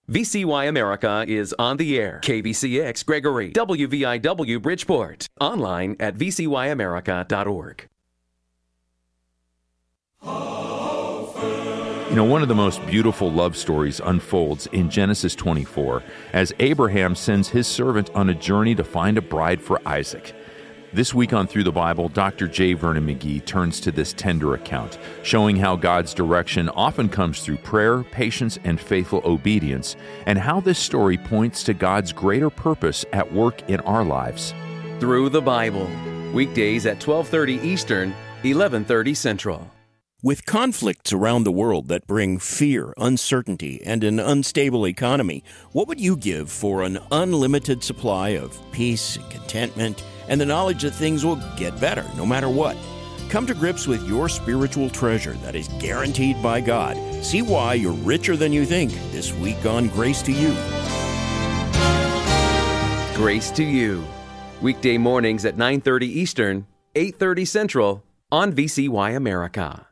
VCY America is on the air. KVCX Gregory, WVIW Bridgeport. Online at vcyamerica.org. You know, one of the most beautiful love stories unfolds in Genesis 24 as Abraham sends his servant on a journey to find a bride for Isaac. This week on Through the Bible, Dr. J. Vernon McGee turns to this tender account, showing how God's direction often comes through prayer, patience, and faithful obedience, and how this story points to God's greater purpose at work in our lives. Through the Bible, weekdays at 12:30 Eastern, 11:30 Central. With conflicts around the world that bring fear, uncertainty, and an unstable economy, what would you give for an unlimited supply of peace and contentment and the knowledge that things will get better no matter what? Come to grips with your spiritual treasure that is guaranteed by God. See why you're richer than you think this week on Grace to You. Grace to You. Weekday mornings at 9:30 Eastern, 8:30 Central on VCY America.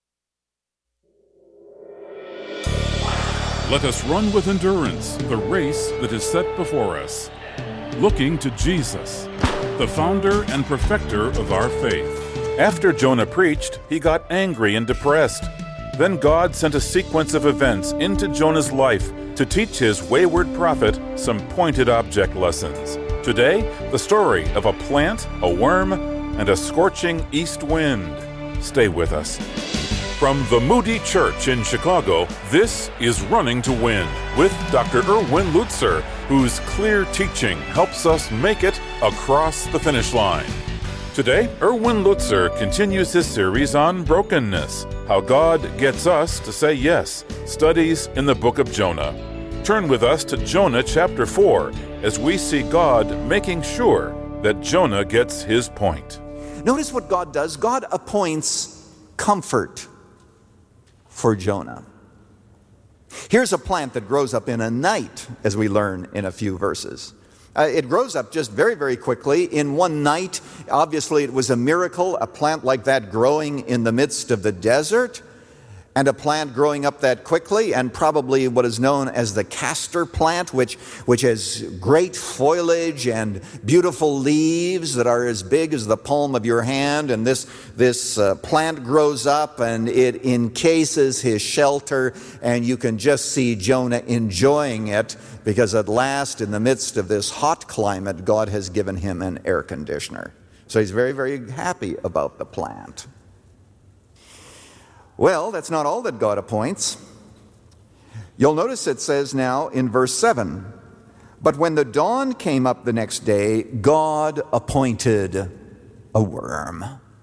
Let us run with endurance the race that is set before us, looking to Jesus, the founder and perfecter of our faith. After Jonah preached, he got angry and depressed. Then God sent a sequence of events into Jonah's life to teach his wayward prophet some pointed object lessons. Today, the story of a plant, a worm, and a scorching east wind. Stay with us. From the Moody Church in Chicago, this is Running to Win with Dr. Erwin Lutzer, whose clear teaching helps us make it across the finish line. Today, Erwin Lutzer continues his series on brokenness, how God gets us to say yes, studies in the book of Jonah. Turn with us to Jonah chapter 4 as we see God making sure that Jonah gets his point. Notice what God does. God appoints comfort for Jonah. Here's a plant that grows up in a night, as we learn in a few verses. It grows up just very, very quickly in one night. Obviously, it was a miracle, a plant like that growing in the midst of the desert, and a plant growing up that quickly, and probably what is known as the castor plant, which has great foliage and beautiful leaves that are as big as the palm of your hand. And this plant grows up and it encases his shelter, and you can just see Jonah enjoying it, because at last, in the midst of this hot climate, God has given him an air conditioner. So he's very, very happy about the plant. Well, that's not all that God appoints. You'll notice it says now in verse 7, "But when the dawn came up the next day, God appointed a worm."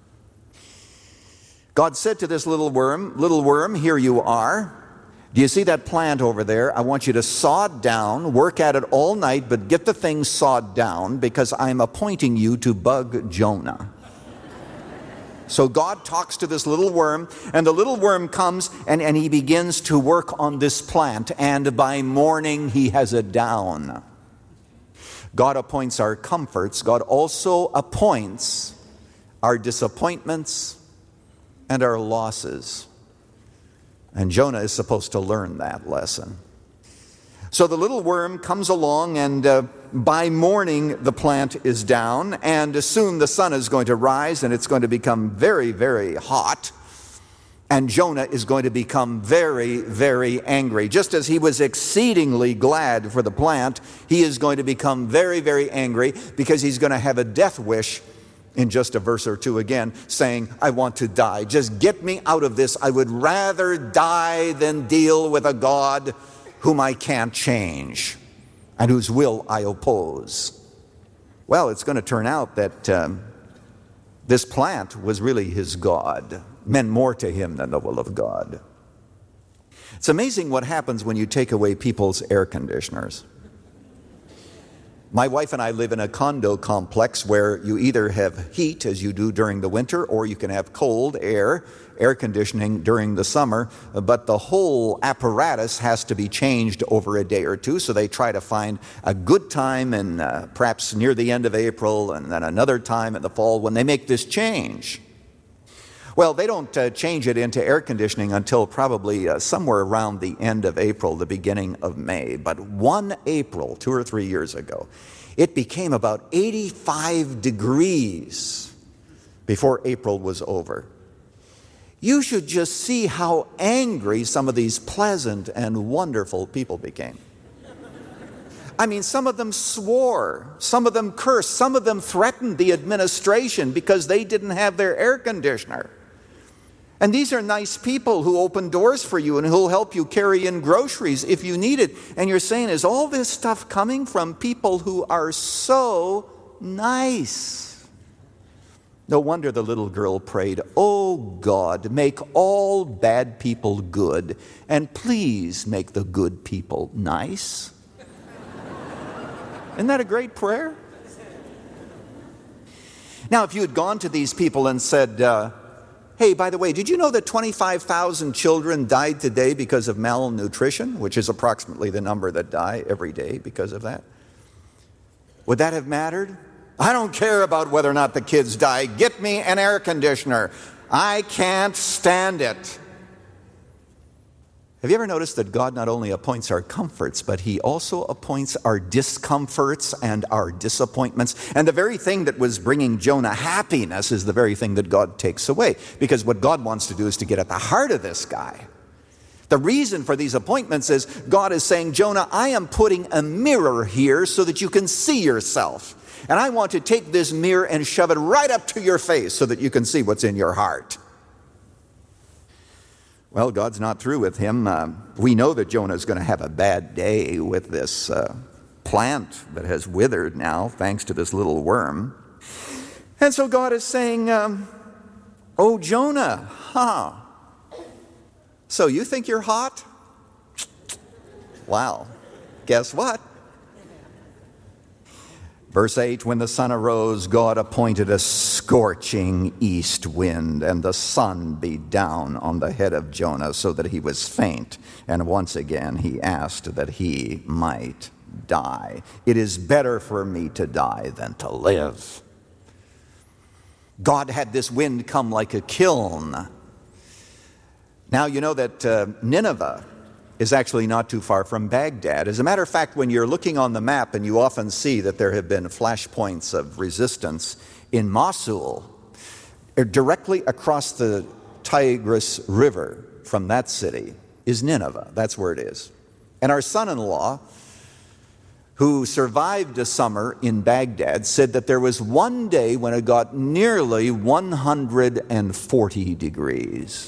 God said to this little worm, here you are. Do you see that plant over there? I want you to saw it down, work at it all night, but get the thing sawed down, because I'm appointing you to bug Jonah. So God talks to this little worm, and the little worm comes and he begins to work on this plant, and by morning he has it down. God appoints our comforts. God also appoints our disappointments and our losses. And Jonah is supposed to learn that lesson. So the little worm comes along, and by morning the plant is down, and soon the sun is going to rise, and it's going to become very, very hot. And Jonah is going to become very, very angry. Just as he was exceedingly glad for the plant, he is going to become very, very angry, because he's going to have a death wish in just a verse or two again, saying, I want to die. Just get me out of this. I would rather die than deal with a God whom I can't change and whose will I oppose. Well, it's going to turn out that this plant was really his God, meant more to him than the will of God. It's amazing what happens when you take away people's air conditioners. My wife and I live in a condo complex where you either have heat, as you do during the winter, or you can have cold air conditioning during the summer, but the whole apparatus has to be changed over a day or two, so they try to find a good time, and perhaps near the end of April, and then another time in the fall when they make this change. Well, they don't change it into air conditioning until probably somewhere around the end of April, the beginning of May. But one April, 2 or 3 years ago, it became about 85 degrees before April was over. You should just see how angry some of these pleasant and wonderful people became. I mean, some of them swore, some of them cursed, some of them threatened the administration because they didn't have their air conditioner. And these are nice people who open doors for you and who'll help you carry in groceries if you need it. And you're saying, is all this stuff coming from people who are so nice? No wonder the little girl prayed, "Oh God, make all bad people good, and please make the good people nice." Isn't that a great prayer? Now, if you had gone to these people and said, hey, by the way, did you know that 25,000 children died today because of malnutrition, which is approximately the number that die every day because of that? Would that have mattered? I don't care about whether or not the kids die. Get me an air conditioner. I can't stand it. Have you ever noticed that God not only appoints our comforts, but He also appoints our discomforts and our disappointments? And the very thing that was bringing Jonah happiness is the very thing that God takes away. Because what God wants to do is to get at the heart of this guy. The reason for these appointments is God is saying, Jonah, I am putting a mirror here so that you can see yourself. And I want to take this mirror and shove it right up to your face so that you can see what's in your heart. Well, God's not through with him. We know that Jonah is going to have a bad day with this plant that has withered now, thanks to this little worm. And so God is saying, oh, Jonah, so you think you're hot? Wow. Guess what? Verse 8, when the sun arose, God appointed a scorching east wind, and the sun beat down on the head of Jonah so that he was faint. And once again he asked that he might die. It is better for me to die than to live. God had this wind come like a kiln. Now you know that Nineveh is actually not too far from Baghdad. As a matter of fact, when you're looking on the map and you often see that there have been flashpoints of resistance in Mosul, directly across the Tigris River from that city is Nineveh. That's where it is. And our son-in-law, who survived a summer in Baghdad, said that there was one day when it got nearly 140 degrees.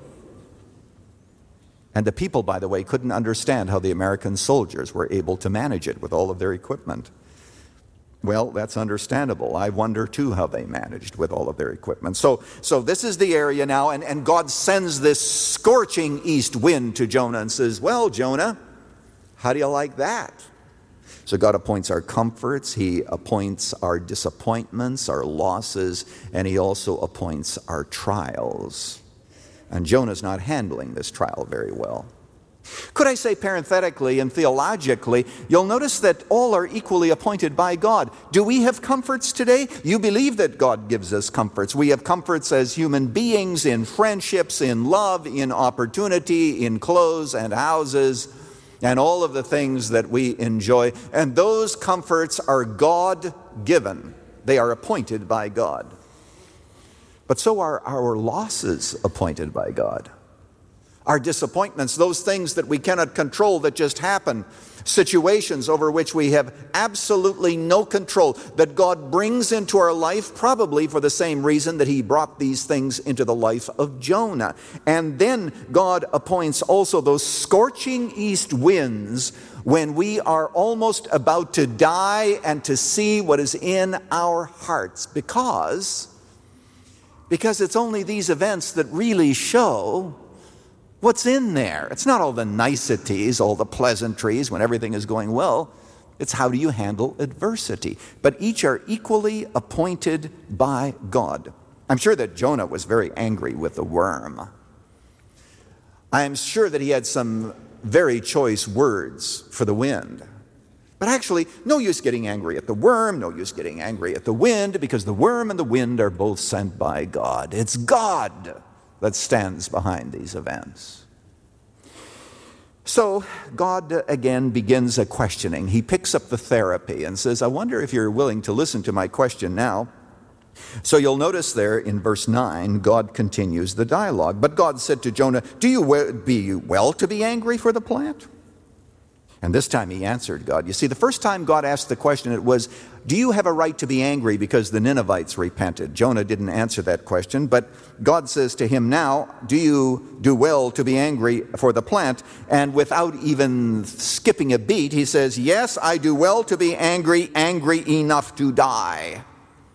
And the people, by the way, couldn't understand how the American soldiers were able to manage it with all of their equipment. Well, that's understandable. I wonder, too, how they managed with all of their equipment. So this is the area now, and God sends this scorching east wind to Jonah and says, well, Jonah, how do you like that? So God appoints our comforts, He appoints our disappointments, our losses, and He also appoints our trials. And Jonah's not handling this trial very well. Could I say parenthetically and theologically, you'll notice that all are equally appointed by God. Do we have comforts today? You believe that God gives us comforts. We have comforts as human beings in friendships, in love, in opportunity, in clothes and houses, and all of the things that we enjoy. And those comforts are God-given. They are appointed by God. But so are our losses appointed by God. Our disappointments, those things that we cannot control that just happen, situations over which we have absolutely no control, that God brings into our life probably for the same reason that He brought these things into the life of Jonah. And then God appoints also those scorching east winds when we are almost about to die and to see what is in our hearts, because it's only these events that really show what's in there. It's not all the niceties, all the pleasantries when everything is going well. It's how do you handle adversity. But each are equally appointed by God. I'm sure that Jonah was very angry with the worm. I am sure that he had some very choice words for the wind. But actually, no use getting angry at the worm, no use getting angry at the wind, because the worm and the wind are both sent by God. It's God that stands behind these events. So God again begins a questioning. He picks up the therapy and says, I wonder if you're willing to listen to my question now. So you'll notice there in verse 9, God continues the dialogue. But God said to Jonah, do you be well to be angry for the plant? And this time he answered God. You see, the first time God asked the question, it was, do you have a right to be angry because the Ninevites repented? Jonah didn't answer that question, but God says to him now, do you do well to be angry for the plant? And without even skipping a beat, he says, yes, I do well to be angry enough to die.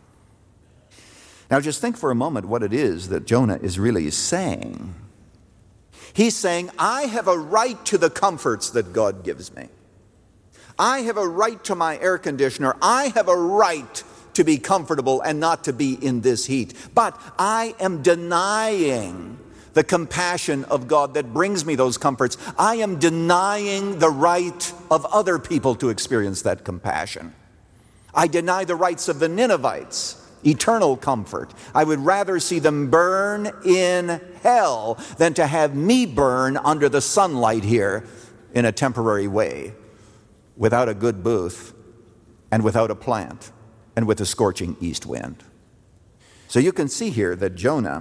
Now just think for a moment what it is that Jonah is really saying. He's saying, I have a right to the comforts that God gives me. I have a right to my air conditioner. I have a right to be comfortable and not to be in this heat. But I am denying the compassion of God that brings me those comforts. I am denying the right of other people to experience that compassion. I deny the rights of the Ninevites. Eternal comfort. I would rather see them burn in hell than to have me burn under the sunlight here in a temporary way, without a good booth and without a plant and with a scorching east wind. So you can see here that Jonah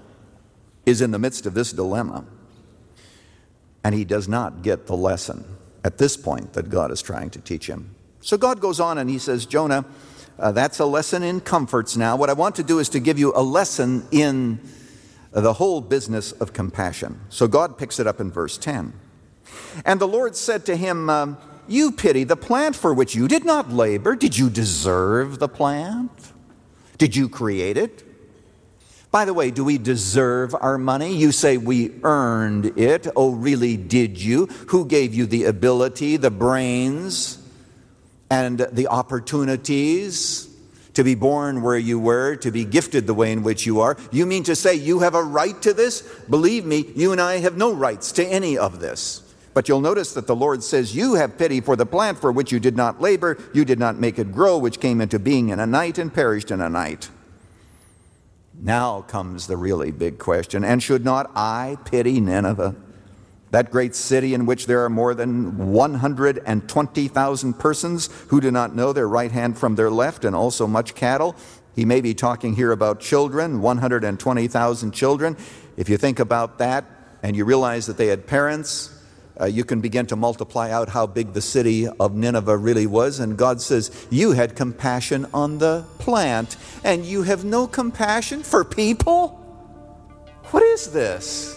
is in the midst of this dilemma, and he does not get the lesson at this point that God is trying to teach him. So God goes on and he says, Jonah, that's a lesson in comforts now. What I want to do is to give you a lesson in the whole business of compassion. So God picks it up in verse 10. And the Lord said to him, you pity the plant for which you did not labor. Did you deserve the plant? Did you create it? By the way, do we deserve our money? You say we earned it. Oh, really, did you? Who gave you the ability, the brains, and the opportunities to be born where you were, to be gifted the way in which you are? You mean to say you have a right to this? Believe me, you and I have no rights to any of this. But you'll notice that the Lord says, you have pity for the plant for which you did not labor, you did not make it grow, which came into being in a night and perished in a night. Now comes the really big question. And should not I pity Nineveh, that great city in which there are more than 120,000 persons who do not know their right hand from their left, and also much cattle? He may be talking here about children, 120,000 children. If you think about that and you realize that they had parents, you can begin to multiply out how big the city of Nineveh really was. And God says, you had compassion on the plant, and you have no compassion for people? What is this?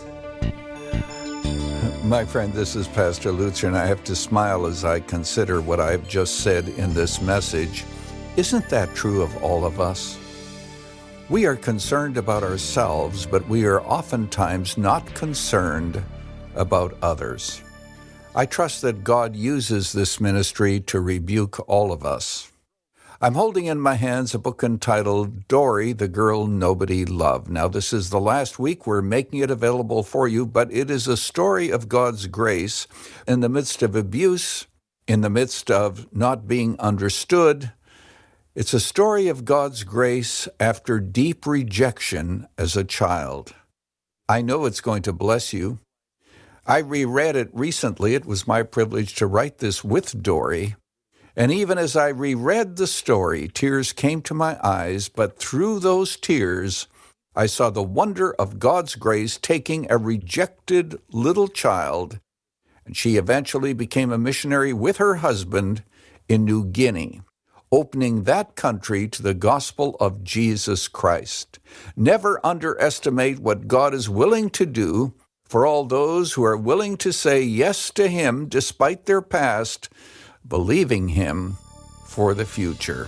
My friend, this is Pastor Lutzer, and I have to smile as I consider what I've just said in this message. Isn't that true of all of us? We are concerned about ourselves, but we are oftentimes not concerned about others. I trust that God uses this ministry to rebuke all of us. I'm holding in my hands a book entitled Dory, the Girl Nobody Loved. Now, this is the last week we're making it available for you, but it is a story of God's grace in the midst of abuse, in the midst of not being understood. It's a story of God's grace after deep rejection as a child. I know it's going to bless you. I reread it recently. It was my privilege to write this with Dory. And even as I reread the story, tears came to my eyes, but through those tears, I saw the wonder of God's grace taking a rejected little child, and she eventually became a missionary with her husband in New Guinea, opening that country to the gospel of Jesus Christ. Never underestimate what God is willing to do for all those who are willing to say yes to Him despite their past, believing Him for the future.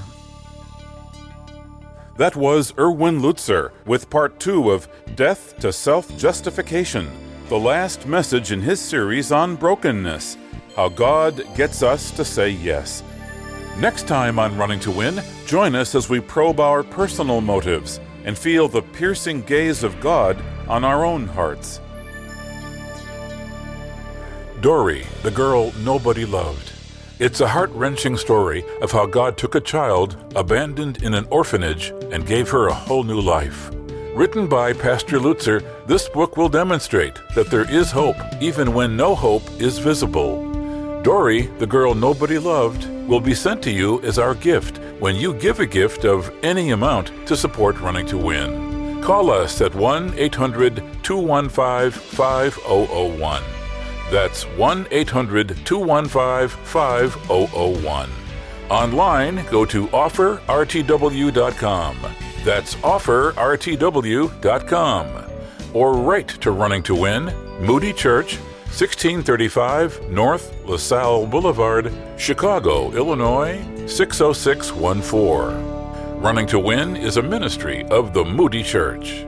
That was Erwin Lutzer with part 2 of Death to Self-Justification, the last message in his series on brokenness, how God gets us to say yes. Next time on Running to Win, join us as we probe our personal motives and feel the piercing gaze of God on our own hearts. Dory, the Girl Nobody Loved. It's a heart-wrenching story of how God took a child abandoned in an orphanage and gave her a whole new life. Written by Pastor Lutzer, this book will demonstrate that there is hope even when no hope is visible. Dory, the girl nobody loved, will be sent to you as our gift when you give a gift of any amount to support Running to Win. Call us at 1-800-215-5001. That's 1-800-215-5001. Online, go to offerrtw.com. That's offerrtw.com. Or write to Running to Win, Moody Church, 1635 North LaSalle Boulevard, Chicago, Illinois, 60614. Running to Win is a ministry of the Moody Church.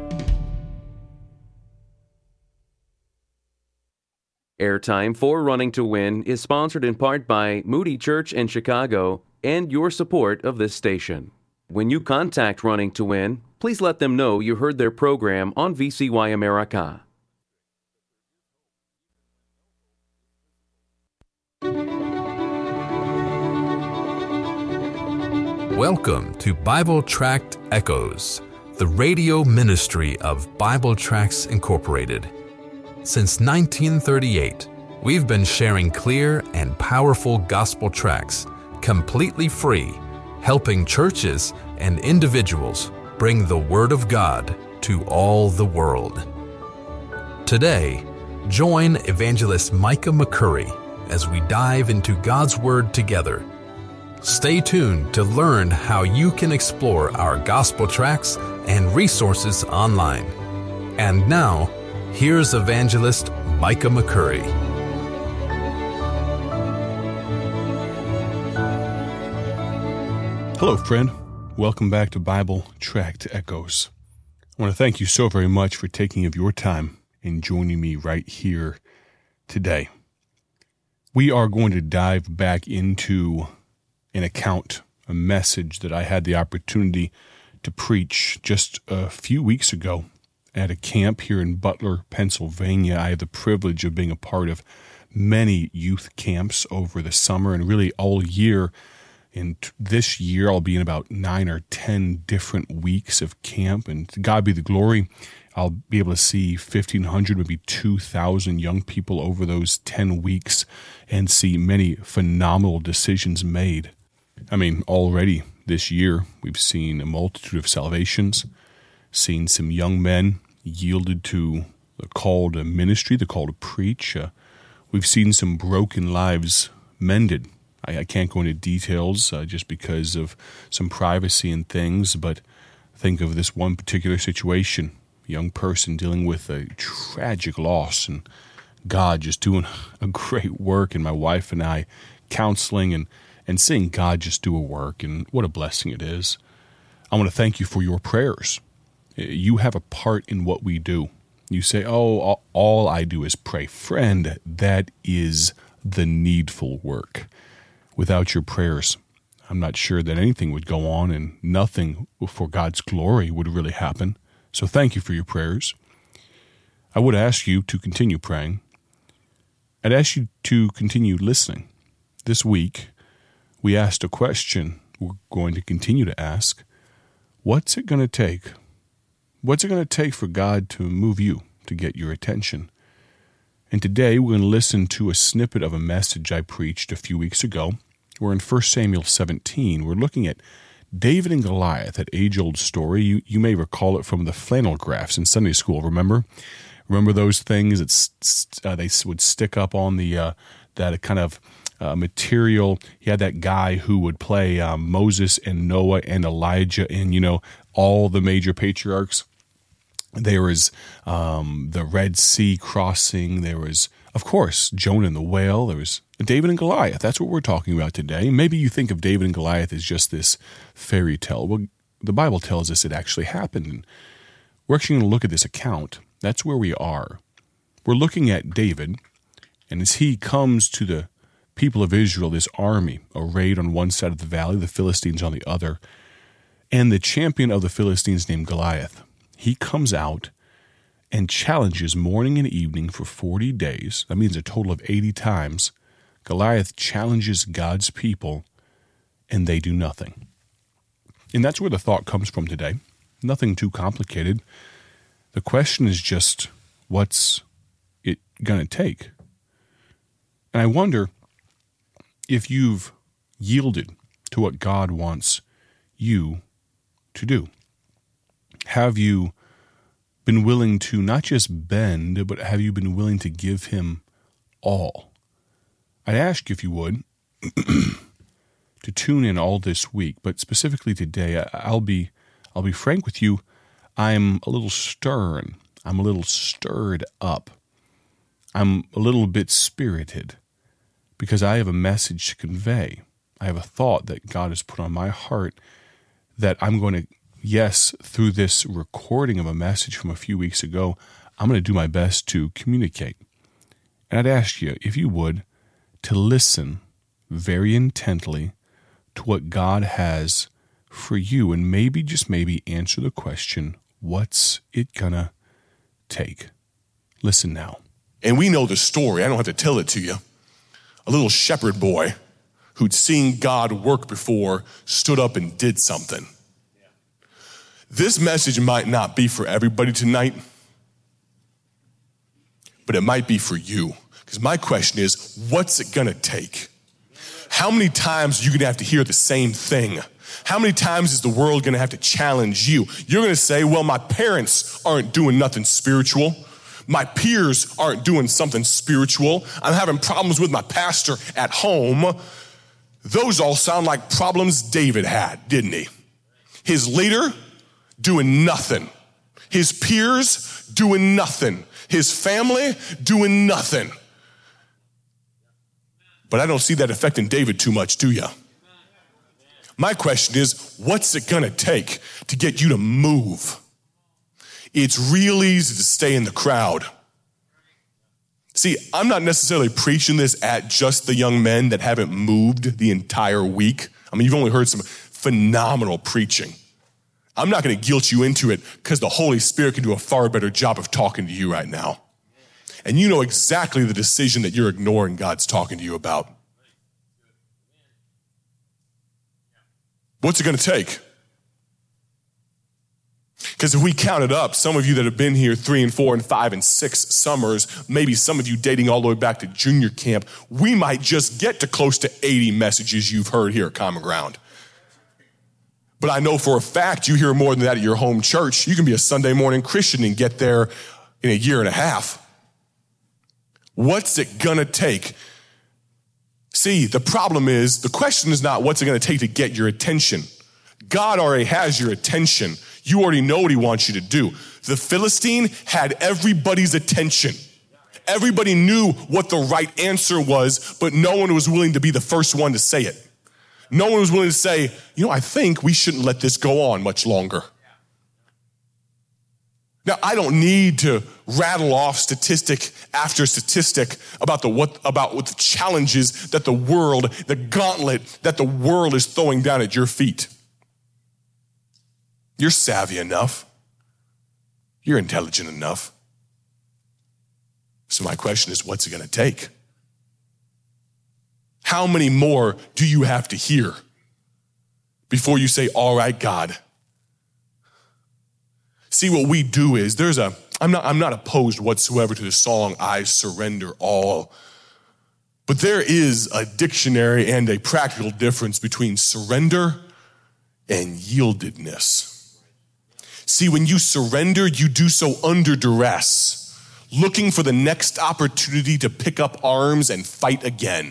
Airtime for Running to Win is sponsored in part by Moody Church in Chicago and your support of this station. When you contact Running to Win, please let them know you heard their program on VCY America. Welcome to Bible Tract Echoes, the radio ministry of Bible Tracts Incorporated. Since 1938, we've been sharing clear and powerful gospel tracts, completely free, helping churches and individuals bring the Word of God to all the world. Today, join Evangelist Micah McCurry as we dive into God's Word together. Stay tuned to learn how you can explore our gospel tracts and resources online. And now, here's Evangelist Micah McCurry. Hello, friend. Welcome back to Bible Tract Echoes. I want to thank you so very much for taking of your time and joining me right here today. We are going to dive back into an account, a message that I had the opportunity to preach just a few weeks ago at a camp here in Butler, Pennsylvania. I had the privilege of being a part of many youth camps over the summer and really all year. And this year, I'll be in about 9 or 10 different weeks of camp. And to God be the glory, I'll be able to see 1,500, maybe 2,000 young people over those 10 weeks and see many phenomenal decisions made. I mean, already this year, we've seen a multitude of salvations, seen some young men yielded to the call to ministry, the call to preach. We've seen some broken lives mended. I can't go into details just because of some privacy and things, but think of this one particular situation, a young person dealing with a tragic loss, and God just doing a great work, and my wife and I counseling and seeing God just do a work, and what a blessing it is. I want to thank you for your prayers. You have a part in what we do. You say, oh, all I do is pray. Friend, that is the needful work. Without your prayers, I'm not sure that anything would go on and nothing for God's glory would really happen. So thank you for your prayers. I would ask you to continue praying. I'd ask you to continue listening. This week, we asked a question we're going to continue to ask. What's it going to take? What's it going to take for God to move you, to get your attention? And today we're going to listen to a snippet of a message I preached a few weeks ago. We're in 1 Samuel 17. We're looking at David and Goliath, that age-old story. You may recall it from the flannel graphs in Sunday school, remember? Remember those things that they would stick up on the that kind of material. He had that guy who would play Moses and Noah and Elijah and, all the major patriarchs. There was the Red Sea crossing. There was, of course, Jonah and the whale. There was David and Goliath. That's what we're talking about today. Maybe you think of David and Goliath as just this fairy tale. Well, the Bible tells us it actually happened. And we're actually going to look at this account. That's where we are. We're looking at David, and as he comes to the people of Israel, this army arrayed on one side of the valley, the Philistines on the other, and the champion of the Philistines named Goliath. He comes out and challenges morning and evening for 40 days. That means a total of 80 times Goliath challenges God's people, and they do nothing. And that's where the thought comes from today. Nothing too complicated. The question is just, what's it going to take? And I wonder if you've yielded to what God wants you to do. Have you been willing to not just bend, but have you been willing to give him all? I'd ask you if you would to tune in all this week, but specifically today, I'll be frank with you. I'm a little stern. I'm a little stirred up. I'm a little bit spirited because I have a message to convey. I have a thought that God has put on my heart that I'm going to, yes, through this recording of a message from a few weeks ago, I'm going to do my best to communicate. And I'd ask you, if you would, to listen very intently to what God has for you, and maybe, just maybe, answer the question, what's it gonna take? Listen now. And we know the story. I don't have to tell it to you. A little shepherd boy who'd seen God work before stood up and did something. This message might not be for everybody tonight, but it might be for you. Because my question is, what's it gonna take? How many times are you gonna have to hear the same thing? How many times is the world gonna have to challenge you? You're gonna say, well, my parents aren't doing nothing spiritual. My peers aren't doing something spiritual. I'm having problems with my pastor at home. Those all sound like problems David had, didn't he? His leader doing nothing. His peers doing nothing. His family doing nothing. But I don't see that affecting David too much, do you? My question is, what's it gonna take to get you to move? It's real easy to stay in the crowd. See, I'm not necessarily preaching this at just the young men that haven't moved the entire week. I mean, you've only heard some phenomenal preaching. I'm not gonna guilt you into it because the Holy Spirit can do a far better job of talking to you right now. And you know exactly the decision that you're ignoring God's talking to you about. What's it gonna take? Because if we count it up, some of you that have been here 3 and 4 and 5 and 6 summers, maybe some of you dating all the way back to junior camp, we might just get to close to 80 messages you've heard here at Common Ground. But I know for a fact you hear more than that at your home church. You can be a Sunday morning Christian and get there in a year and a half. What's it gonna take? See, the problem is, the question is not what's it gonna take to get your attention. God already has your attention. You already know what he wants you to do. The Philistine had everybody's attention. Everybody knew what the right answer was, but no one was willing to be the first one to say it. No one was willing to say, I think we shouldn't let this go on much longer. Now, I don't need to rattle off statistic after statistic about the challenges that the gauntlet that the world is throwing down at your feet. You're savvy enough. You're intelligent enough. So my question is, what's it gonna take? How many more do you have to hear before you say, all right, God? See, what we do is I'm not opposed whatsoever to the song, I Surrender All. But there is a dictionary and a practical difference between surrender and yieldedness. See, when you surrender, you do so under duress, looking for the next opportunity to pick up arms and fight again.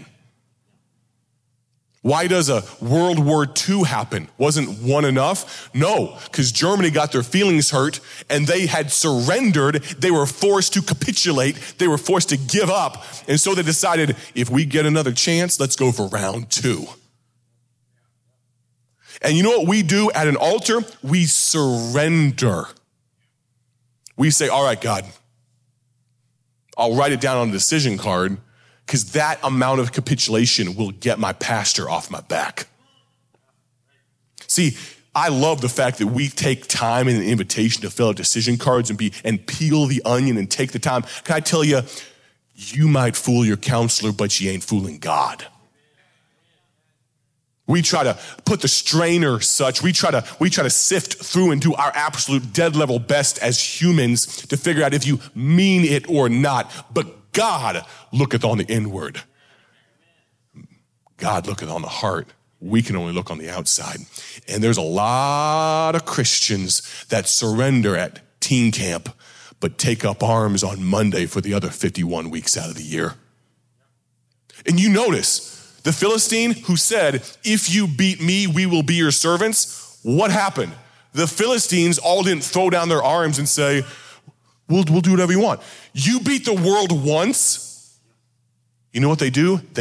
Why does a World War II happen? Wasn't one enough? No, because Germany got their feelings hurt and they had surrendered. They were forced to capitulate. They were forced to give up. And so they decided, if we get another chance, let's go for round 2. And you know what we do at an altar? We surrender. We say, all right, God, I'll write it down on a decision card, because that amount of capitulation will get my pastor off my back. See, I love the fact that we take time in an invitation to fill out decision cards and peel the onion and take the time. Can I tell you, You might fool your counselor, but you ain't fooling God. We try to put the strainer such, we try to sift through and do our absolute dead level best as humans to figure out if you mean it or not. But God looketh on the inward. God looketh on the heart. We can only look on the outside. And there's a lot of Christians that surrender at teen camp, but take up arms on Monday for the other 51 weeks out of the year. And you notice, the Philistine who said, if you beat me, we will be your servants. What happened? The Philistines all didn't throw down their arms and say, we'll do whatever you want. You beat the world once. You know what they do?